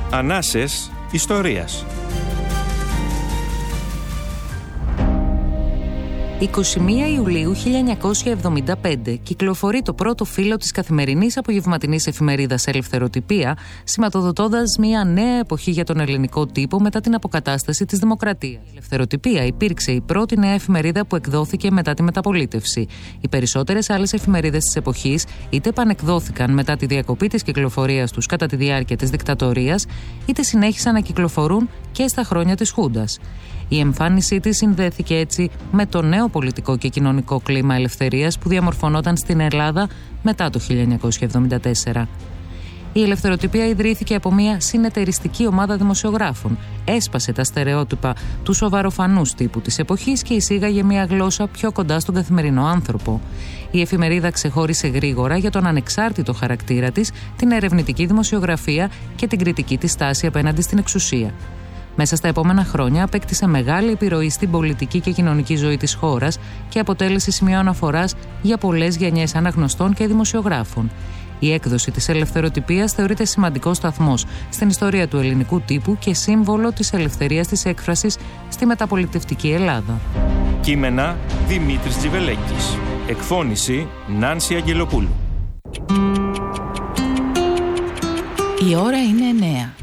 Ανάσες ιστορίας. 21 Ιουλίου 1975 κυκλοφορεί το πρώτο φύλλο της καθημερινής απογευματινής εφημερίδας Ελευθεροτυπία, σηματοδοτώντας μια νέα εποχή για τον ελληνικό τύπο μετά την αποκατάσταση της δημοκρατίας. Η Ελευθεροτυπία υπήρξε η πρώτη νέα εφημερίδα που εκδόθηκε μετά τη μεταπολίτευση. Οι περισσότερες άλλες εφημερίδες της εποχής είτε επανεκδόθηκαν μετά τη διακοπή της κυκλοφορίας τους κατά τη διάρκεια της δικτατορίας, είτε συνέχισαν να κυκλοφορούν και στα χρόνια της Χούντας. Η εμφάνισή της συνδέθηκε έτσι με το νέο πολιτικό και κοινωνικό κλίμα ελευθερίας που διαμορφωνόταν στην Ελλάδα μετά το 1974. Η Ελευθεροτυπία ιδρύθηκε από μια συνεταιριστική ομάδα δημοσιογράφων, έσπασε τα στερεότυπα του σοβαροφανούς τύπου της εποχής και εισήγαγε μια γλώσσα πιο κοντά στον καθημερινό άνθρωπο. Η εφημερίδα ξεχώρισε γρήγορα για τον ανεξάρτητο χαρακτήρα της, την ερευνητική δημοσιογραφία και την κριτική της στάση απέναντι στην εξουσία. Μέσα στα επόμενα χρόνια απέκτησε μεγάλη επιρροή στην πολιτική και κοινωνική ζωή της χώρας και αποτέλεσε σημείο αναφοράς για πολλές γενιές αναγνωστών και δημοσιογράφων. Η έκδοση της Ελευθεροτυπίας θεωρείται σημαντικός σταθμός στην ιστορία του ελληνικού τύπου και σύμβολο της ελευθερίας της έκφρασης στη μεταπολιτευτική Ελλάδα. Κείμενα Δημήτρης Τζιβελέκης. Εκφώνηση Νάνση Αγγελοπούλου. Η ώρα είναι 9.